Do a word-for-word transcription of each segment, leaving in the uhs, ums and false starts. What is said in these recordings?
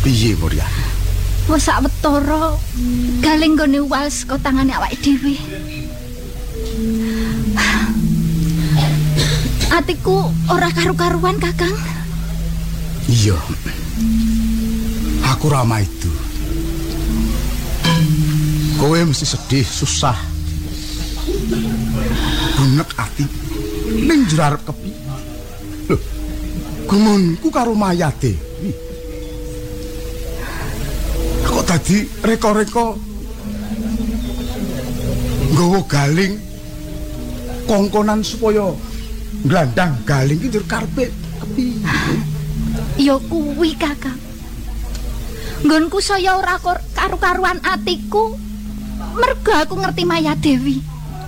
Piye Murya? Wes sawetara Galing nggone uwal saka tangane awake dhewe. Atiku ora karu-karuan, Kakang. Iya. Aku ramah itu. Kowe mesti sedih, susah. Bunek ati ning njero arep kepi. Lho. Gumunku karo mayate. Kok tadi reko-reko nggawa galing kongkonan supaya nglandang galing ki njur karepe kepi. Ya kuwi, Kakang. Nggonku saya ora karu-karuan atiku mergo aku ngerti Maya Dewi.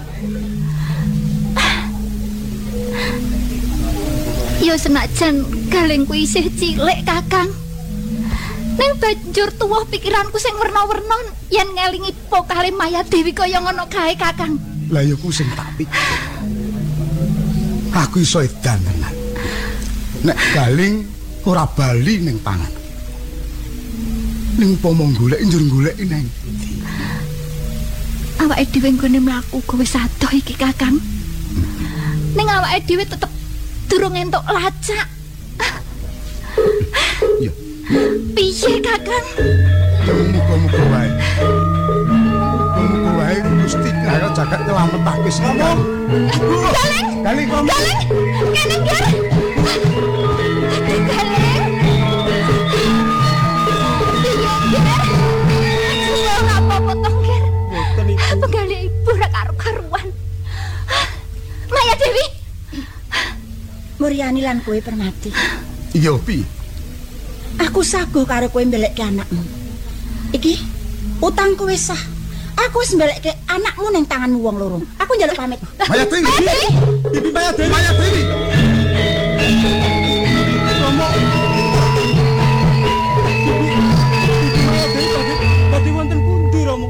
Ya senajan galing ku isih cilik, Kakang. Ning banjur tuwuh pikiranku sing werna-werna yen ngelingi pokale Maya Dewi kaya ngono kae, Kakang. Lah ya ku sing tak pikir. Aku iso edan tenan. Nek galing ora bali ning tangan. Ning pomo golek njur golek nang ndi. Awake dhewe nggone mlaku kowe sadoh iki, Kakang. Ning awake dhewe tetep durung entuk lacak. Ya. Piye, Kakang? Ya muga-muga wae. Muga-muga wae Gusti karo jagat nyelametake sing. Galing! Galing, Galing! Kene, Ger! Galing! Piye, Ger? Suwe ora apa-apa to, Ger. Mboten Ibu. Penggale ibu ora karo-karuan. Maya Dewi. Muryani lan kowe Permati. Iya, Pi. Aku saguh karo kowe mbelekke anakmu. Iki utangku wis sah. Aku wis mbelekke anakmu ning tanganmu wong loro. Aku njaluk pamit. Maya Dewi. Bibi Maya Dewi. Maya Dewi. Romo. Bibi Maya Dewi tadi wonten pundi, Romo?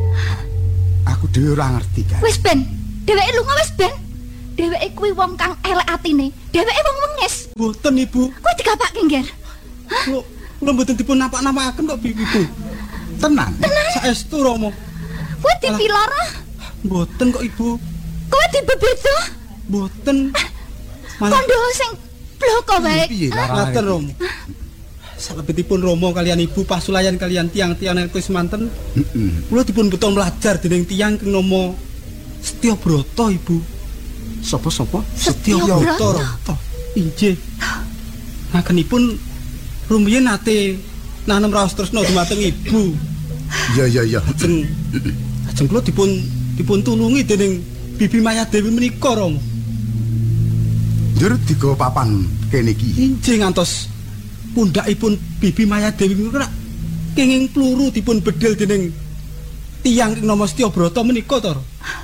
Aku dhewe ora ngerti, kan. Wis ben, dheweke lunga wis ben. Dheweke kuwi wong kang elek atine. Dheweke wong wengis. Mboten Ibu. Kuwi digapake, Nger. Kula kula mboten dipun napak-napakaken kok Bibi Ibu. Tenan. Saestu Romo. Kuwi dipilara. Mboten kok Ibu. Kuwi dibebedo. Mboten. Malah Kondo sing bloko wae. Piye larane? ngaten Romo. Salebetipun Romo kalian Ibu pasulayan kalian tiang-tiang nek semanten. Heeh. Kula dipun beto mlajar dening tiang kang nama Setya Brata Ibu. Sapa-sapa? Setya Brata. Brata. Inggih. Ngakenipun rumiyin nate nanem raos tresna dumateng Ibu. Iya, iya, iya. Ajeng ajeng kula dipun dipun tulungi dening Bibi Maya Dewi menika, Romo. Njur digawa papan kene iki. Inggih ngantos pundhakipun Bibi Maya Dewi menika kenging pluru dipun bedhil dening tiyang ing nama Setya Brata menika to.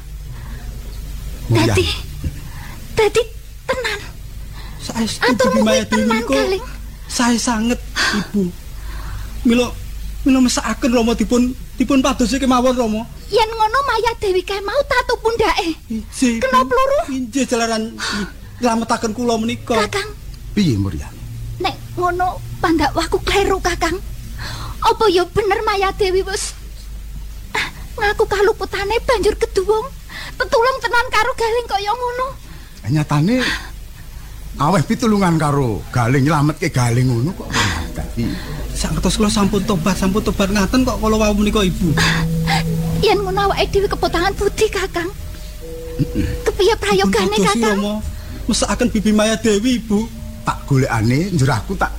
Murya. Dadi dadi tenan. Saestu Aturmu Bibi Maya kuwi Dewi tenan, menika Galing. sae sanget Ibu. Mila mila mesakaken Rama dipun dipun padosi kemawon Rama. Yen ngono Maya Dewi kae mau tatu pundhake. Inggih. Kena peluru? Inggih jalaran nylametaken kula menika. Kakang, Piye Murya? nek ngono pandhakwaku kleru, Kakang. Apa ya bener Maya Dewi wis ah, ngaku kaluputane banjur keduwung tetulung tenan karo Galing kaya ngono. Nyatane aweh pitulungan karo Galing nyelametke Galing ngono kok. Dadi Sak ngertos kula sampun tobat, sampun tobat ngaten kok kala wau menika Ibu. Yen ngono awake dhewe kepotangan budi, Kakang. Kepiye prayogane, Padosi, Kakang? Rama. Mesakaken Bibi Maya Dewi Ibu. tak golekane njur aku tak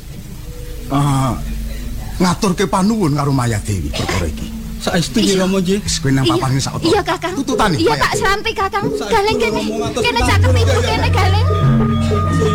ah ngaturke panuwun karo Maya Dewi perkara iki. Saestu nggih Rama nggih. Wis kowe nang papan sak Iya, Kakang. Tututane. Iya Maya tak Dewi. serampi, Kakang. Saestu, Galing kene. Romo, ngatos Kene nuwun. cakep ibu kene Galing. Nggih.